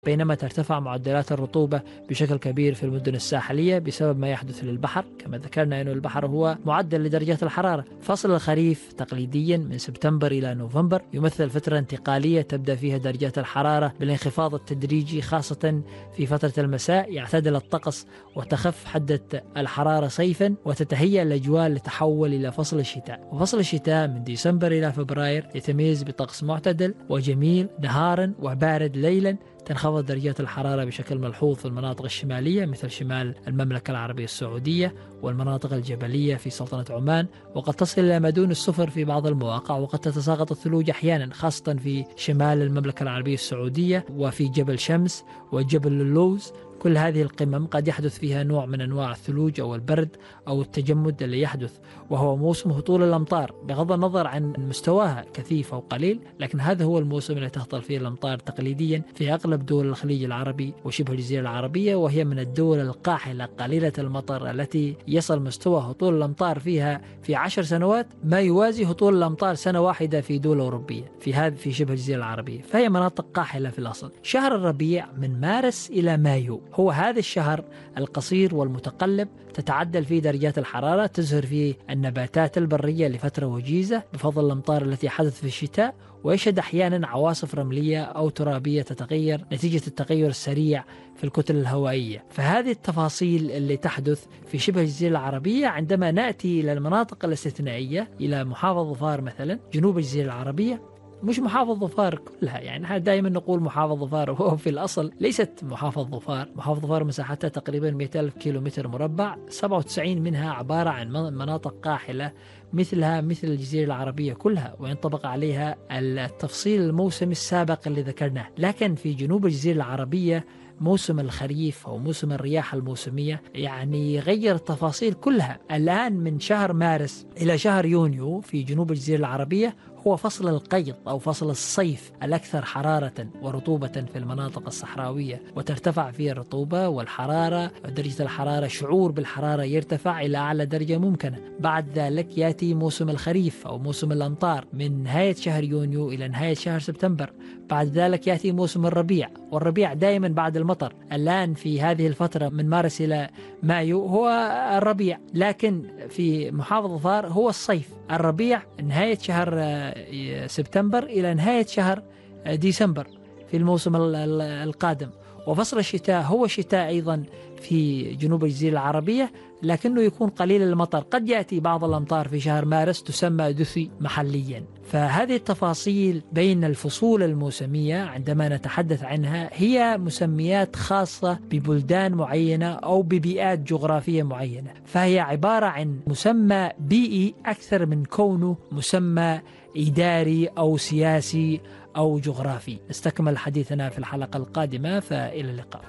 بينما ترتفع معدلات الرطوبة بشكل كبير في المدن الساحلية بسبب ما يحدث للبحر. كما ذكرنا أن البحر هو معدل لدرجات الحرارة. فصل الخريف تقليديا من سبتمبر إلى نوفمبر يمثل فترة انتقالية تبدأ فيها درجات الحرارة بالانخفاض التدريجي، خاصة في فترة المساء يعتدل الطقس وتخف حدة الحرارة صيفا، وتتهيأ الأجواء لتحول إلى فصل الشتاء. وفصل الشتاء من ديسمبر إلى فبراير يتميز بطقس معتدل وجميل نهارا وبارد ليلا. تنخفض درجات الحرارة بشكل ملحوظ في المناطق الشمالية مثل شمال المملكة العربية السعودية والمناطق الجبلية في سلطنة عمان، وقد تصل إلى ما دون الصفر في بعض المواقع، وقد تتساقط الثلوج أحيانا خاصة في شمال المملكة العربية السعودية وفي جبل شمس وجبل اللوز. كل هذه القمم قد يحدث فيها نوع من أنواع الثلوج أو البرد أو التجمد اللي يحدث، وهو موسم هطول الأمطار بغض النظر عن مستواها كثيف أو قليل، لكن هذا هو الموسم الذي تهطل فيه الأمطار تقليديا في أغلب دول الخليج العربي وشبه الجزيرة العربية، وهي من الدول القاحلة قليلة المطر التي يصل مستوى هطول الأمطار فيها في 10 سنوات ما يوازي هطول الأمطار سنة واحدة في دول أوروبية في شبه الجزيرة العربية. فهي مناطق قاحلة في الأصل. شهر الربيع من مارس إلى مايو هو هذا الشهر القصير والمتقلب، تتعدل فيه درجات الحرارة، تزهر فيه النباتات البرية لفترة وجيزة بفضل الأمطار التي حدث في الشتاء، ويشهد أحيانا عواصف رملية أو ترابية تتغير نتيجة التغير السريع في الكتل الهوائية. فهذه التفاصيل اللي تحدث في شبه الجزيرة العربية. عندما نأتي إلى المناطق الاستثنائية، إلى محافظة ظفار مثلا جنوب الجزيرة العربية، مش محافظ ظفار كلها، يعني احنا دائما نقول محافظ ظفار وهو في الأصل ليست محافظ ظفار. محافظ ظفار مساحتها تقريبا 200,000 كيلومتر مربع، 97 منها عبارة عن مناطق قاحلة مثلها مثل الجزيرة العربية كلها، وينطبق عليها التفصيل الموسمي السابق اللي ذكرناه. لكن في جنوب الجزيرة العربية موسم الخريف أو موسم الرياح الموسمية يعني غير التفاصيل كلها. الآن من شهر مارس إلى شهر يونيو في جنوب الجزيرة العربية هو فصل القيض أو فصل الصيف الأكثر حرارة ورطوبة في المناطق الصحراوية، وترتفع فيه الرطوبة والحرارة ودرجة الحرارة، شعور بالحرارة يرتفع إلى أعلى درجة ممكنة. بعد ذلك يأتي موسم الخريف أو موسم الأمطار من نهاية شهر يونيو إلى نهاية شهر سبتمبر. بعد ذلك يأتي موسم الربيع، والربيع دائما بعد المطر. الآن في هذه الفترة من مارس إلى مايو هو الربيع، لكن في محافظة ظفار هو الصيف. الربيع نهاية شهر سبتمبر إلى نهاية شهر ديسمبر في الموسم القادم. وفصل الشتاء هو شتاء أيضا في جنوب الجزيرة العربية، لكنه يكون قليل المطر، قد يأتي بعض الأمطار في شهر مارس تسمى دثي محليا. فهذه التفاصيل بين الفصول الموسمية عندما نتحدث عنها هي مسميات خاصة ببلدان معينة أو ببيئات جغرافية معينة، فهي عبارة عن مسمى بيئي أكثر من كونه مسمى إداري أو سياسي أو جغرافي. نستكمل حديثنا في الحلقة القادمة، فإلى اللقاء.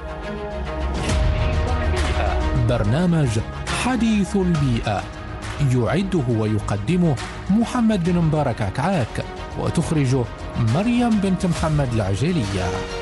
برنامج حديث البيئة يعده ويقدمه محمد بن مبارك عكعاك، وتخرجه مريم بنت محمد العجيلية.